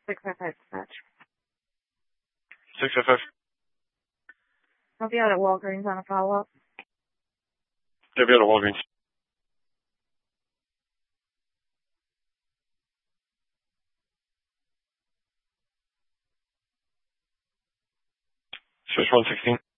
655 dispatch. 655. I'll be out at Walgreens on a follow-up. Yeah, be out at Walgreens. Switch 116.